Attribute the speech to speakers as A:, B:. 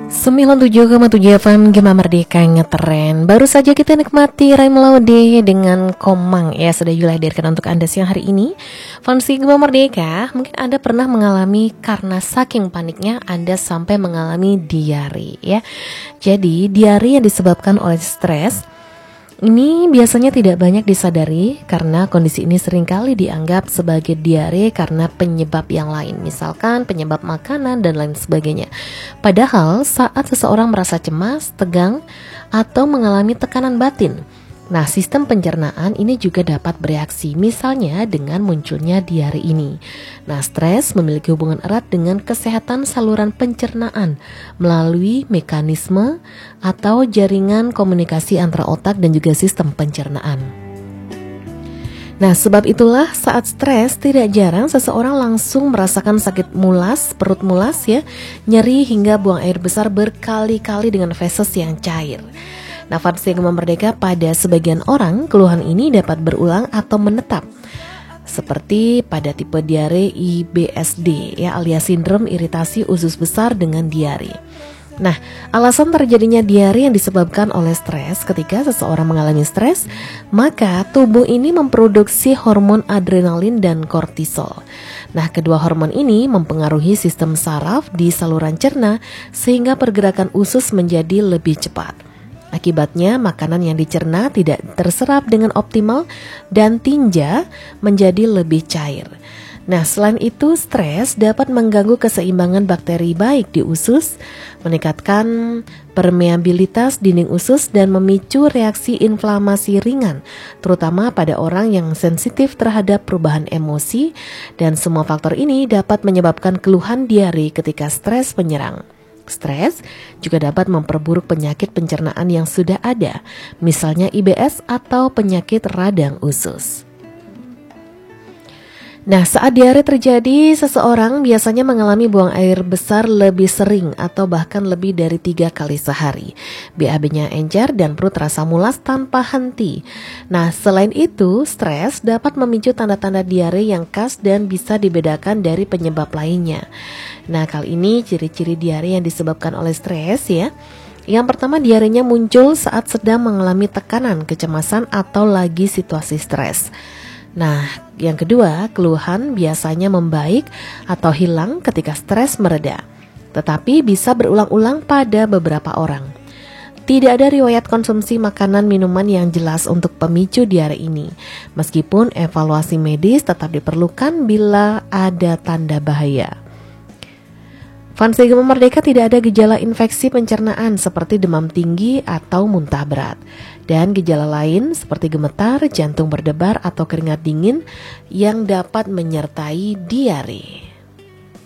A: 97,7 FM Gema Merdeka ngetren. Baru saja kita nikmati Ray Melody dengan Komang ya, sudah dihadirkan untuk Anda siang hari ini. Fansi Gema Merdeka, mungkin Anda pernah mengalami karena saking paniknya Anda sampai mengalami diare ya. Jadi diare yang disebabkan oleh stres ini biasanya tidak banyak disadari karena kondisi ini seringkali dianggap sebagai diare karena penyebab yang lain, misalkan penyebab makanan dan lain sebagainya. Padahal saat seseorang merasa cemas, tegang, atau mengalami tekanan batin, nah sistem pencernaan ini juga dapat bereaksi, misalnya dengan munculnya diare ini. Nah, stres memiliki hubungan erat dengan kesehatan saluran pencernaan melalui mekanisme atau jaringan komunikasi antara otak dan juga sistem pencernaan. Nah, sebab itulah saat stres tidak jarang seseorang langsung merasakan sakit mulas, perut mulas ya, nyeri hingga buang air besar berkali-kali dengan feses yang cair. Nah, Fansi Gema Merdeka, pada sebagian orang keluhan ini dapat berulang atau menetap, seperti pada tipe diare IBSD ya, alias sindrom iritasi usus besar dengan diare. Nah, alasan terjadinya diare yang disebabkan oleh stres. Ketika seseorang mengalami stres, maka tubuh ini memproduksi hormon adrenalin dan kortisol. Nah, kedua hormon ini mempengaruhi sistem saraf di saluran cerna sehingga pergerakan usus menjadi lebih cepat. Akibatnya makanan yang dicerna tidak terserap dengan optimal dan tinja menjadi lebih cair. Nah, selain itu stres dapat mengganggu keseimbangan bakteri baik di usus, meningkatkan permeabilitas dinding usus dan memicu reaksi inflamasi ringan, terutama pada orang yang sensitif terhadap perubahan emosi, dan semua faktor ini dapat menyebabkan keluhan diare ketika stres menyerang. Stres juga dapat memperburuk penyakit pencernaan yang sudah ada, misalnya IBS atau penyakit radang usus. Nah, saat diare terjadi, seseorang biasanya mengalami buang air besar lebih sering atau bahkan lebih dari 3 kali sehari. BAB-nya encer dan perut terasa mulas tanpa henti. Nah, selain itu, stres dapat memicu tanda-tanda diare yang khas dan bisa dibedakan dari penyebab lainnya. Nah, kali ini ciri-ciri diare yang disebabkan oleh stres ya. Yang pertama, diarenya muncul saat sedang mengalami tekanan, kecemasan atau lagi situasi stres. Nah, yang kedua, keluhan biasanya membaik atau hilang ketika stres mereda, tetapi bisa berulang-ulang pada beberapa orang. Tidak ada riwayat konsumsi makanan minuman yang jelas untuk pemicu diare ini, meskipun evaluasi medis tetap diperlukan bila ada tanda bahaya. Fansi Gema Merdeka, tidak ada gejala infeksi pencernaan seperti demam tinggi atau muntah berat. Dan gejala lain seperti gemetar, jantung berdebar atau keringat dingin yang dapat menyertai diare.